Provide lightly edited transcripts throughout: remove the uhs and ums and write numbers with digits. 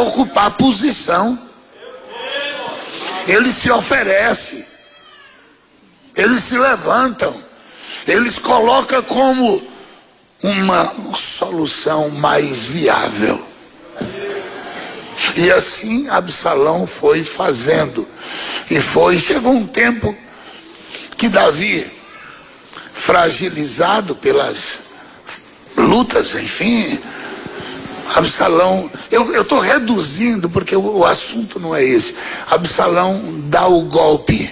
ocupar posição. Eles se oferecem, eles se levantam, eles colocam como uma solução mais viável. E assim Absalão foi fazendo. E chegou um tempo que Davi, fragilizado pelas lutas, enfim, Absalão, eu estou reduzindo porque o assunto não é esse. Absalão dá o golpe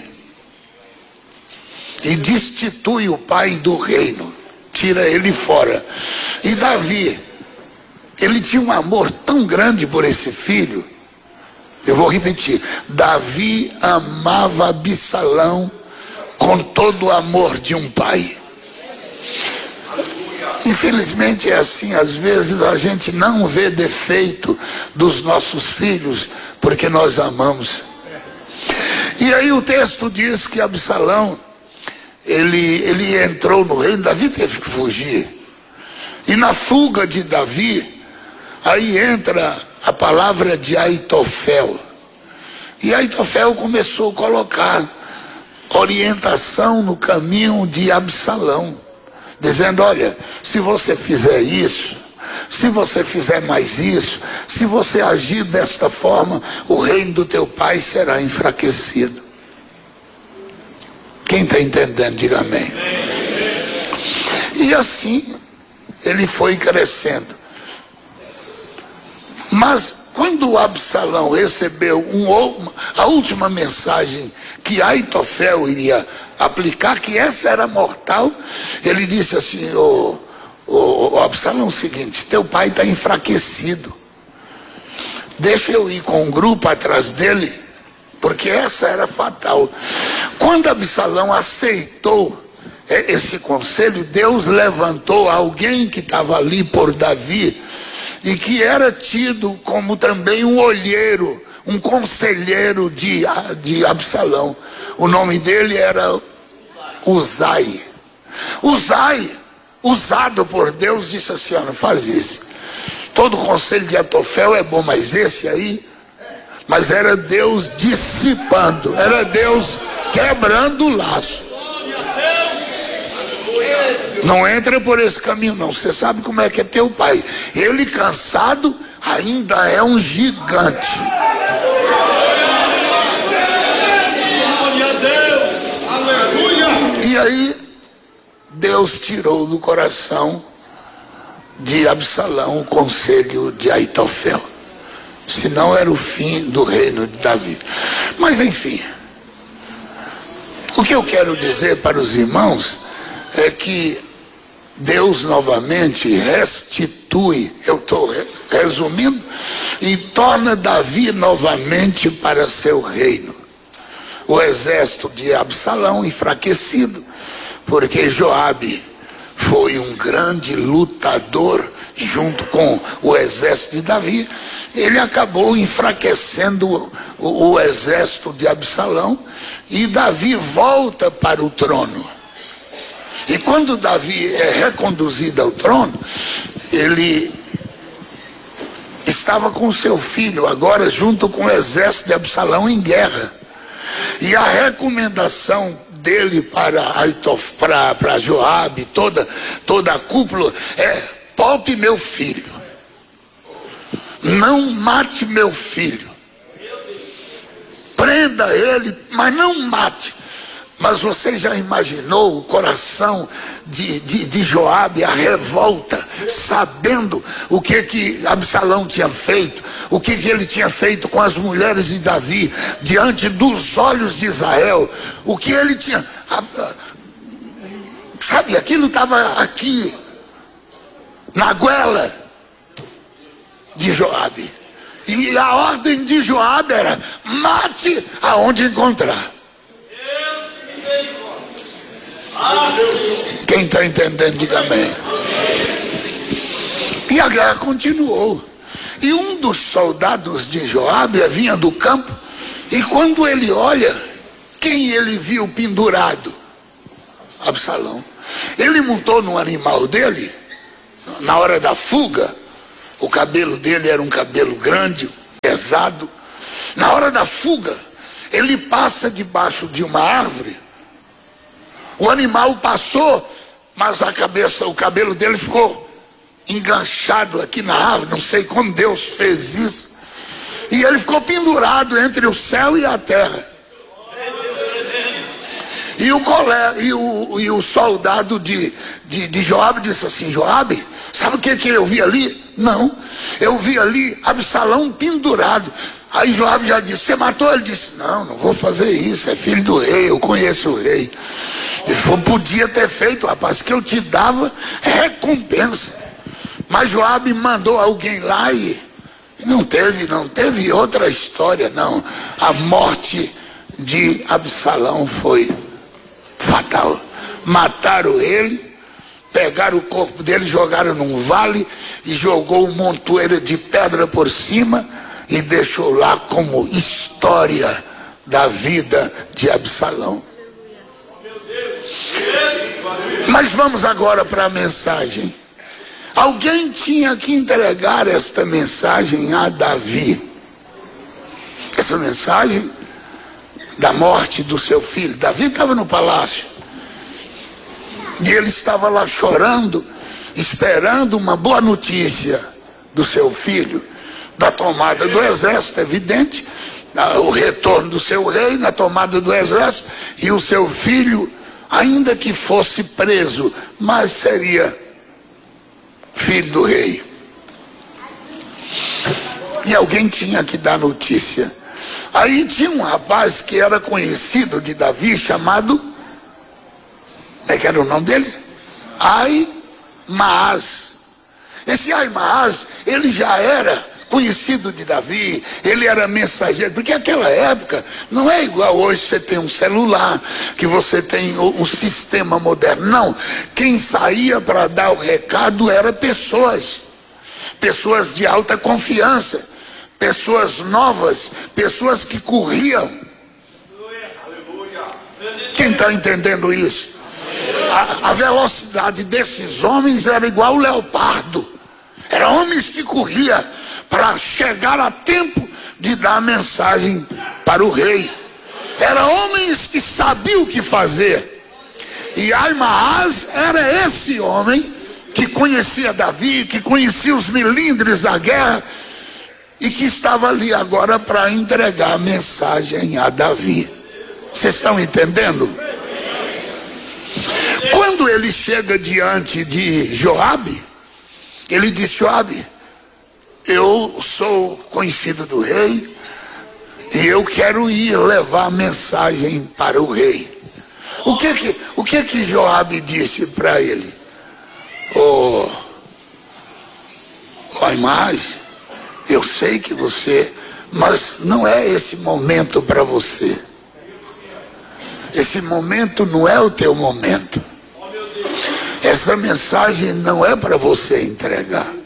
e destitui o pai do reino, tira ele fora. E Davi, ele tinha um amor tão grande por esse filho. Eu vou repetir: Davi amava Absalão com todo o amor de um pai. Infelizmente é assim, às vezes a gente não vê defeito dos nossos filhos porque nós amamos. E aí o texto diz que Absalão, ele entrou no reino. Davi teve que fugir. E na fuga de Davi, aí entra a palavra de Aitofel. E Aitofel começou a colocar orientação no caminho de Absalão, dizendo: olha, se você fizer isso, se você fizer mais isso, se você agir desta forma, o reino do teu pai será enfraquecido. Quem está entendendo, diga amém. E assim ele foi crescendo. Mas quando Absalão recebeu a última mensagem que Aitofel iria aplicar, que essa era mortal, ele disse assim: Absalão, é o seguinte, teu pai está enfraquecido, deixa eu ir com um grupo atrás dele, porque essa era fatal. Quando Absalão aceitou esse conselho, Deus levantou alguém que estava ali por Davi e que era tido como também um olheiro, um conselheiro de Absalão. O nome dele era Uzai. Uzai, usado por Deus, disse assim: não faz isso. Todo o conselho de Aitofel é bom, mas esse aí, mas era Deus dissipando, era Deus quebrando o laço. Não entra por esse caminho não. Você sabe como é que é teu pai. Ele cansado ainda é um gigante. E aí Deus tirou do coração de Absalão o conselho de Aitofel. Senão era o fim do reino de Davi. Mas enfim, o que eu quero dizer para os irmãos é que Deus novamente restitui, eu estou resumindo, e torna Davi novamente para seu reino. O exército de Absalão enfraquecido, porque Joabe foi um grande lutador junto com o exército de Davi. Ele acabou enfraquecendo o exército de Absalão, e Davi volta para o trono. E quando Davi é reconduzido ao trono, ele estava com seu filho agora junto com o exército de Absalão em guerra. E a recomendação dele para Joabe, toda a cúpula, é: poupe meu filho, não mate meu filho, prenda ele, mas não mate. Mas você já imaginou o coração de Joabe, a revolta, sabendo o que Absalão tinha feito, o que ele tinha feito com as mulheres de Davi, diante dos olhos de Israel, o que ele tinha, sabe, aquilo estava aqui, na goela de Joabe. E a ordem de Joabe era: mate aonde encontrar. Quem está entendendo, diga amém. E a guerra continuou. E um dos soldados de Joabe vinha do campo, e quando ele olha, quem ele viu pendurado? Absalão. Ele montou no animal dele, na hora da fuga. O cabelo dele era um cabelo grande, pesado. Na hora da fuga, ele passa debaixo de uma árvore. O animal passou, mas o cabelo dele ficou enganchado aqui na árvore. Não sei como Deus fez isso. E ele ficou pendurado entre o céu e a terra. E o soldado de Joabe disse assim: Joabe, sabe o que eu vi ali? Não, eu vi ali Absalão pendurado. Aí Joabe já disse: você matou? Ele disse: não vou fazer isso, é filho do rei, eu conheço o rei. Ele falou: podia ter feito, rapaz, que eu te dava recompensa. Mas Joabe mandou alguém lá e não teve outra história, não. A morte de Absalão foi fatal. Mataram ele, pegaram o corpo dele, jogaram num vale e jogou um montoeiro de pedra por cima e deixou lá como história da vida de Absalão. Mas vamos agora para a mensagem. Alguém tinha que entregar esta mensagem a Davi. Essa mensagem da morte do seu filho. Davi estava no palácio e ele estava lá chorando, esperando uma boa notícia do seu filho, da tomada do exército, evidente, o retorno do seu rei na tomada do exército, e o seu filho, ainda que fosse preso, mas seria filho do rei. E alguém tinha que dar notícia. Aí tinha um rapaz que era conhecido de Davi, chamado, como é que era o nome dele? Ahimaaz. Esse Ahimaaz, ele já era conhecido de Davi, ele era mensageiro, porque naquela época não é igual hoje, você tem um celular, que você tem um sistema moderno. Não, quem saía para dar o recado eram pessoas de alta confiança, pessoas novas, pessoas que corriam. Quem está entendendo isso? A velocidade desses homens era igual ao leopardo. Eram homens que corriam para chegar a tempo de dar a mensagem para o rei. Eram homens que sabiam o que fazer. E Ahimaaz era esse homem que conhecia Davi, que conhecia os melindres da guerra e que estava ali agora para entregar a mensagem a Davi. Vocês estão entendendo? Quando ele chega diante de Joabe, ele diz: Joabe, eu sou conhecido do rei e eu quero ir levar a mensagem para o rei. O que Joabe disse para ele? Ahimaaz, eu sei que você, mas não é esse momento para você. Esse momento não é o teu momento. Essa mensagem não é para você entregar.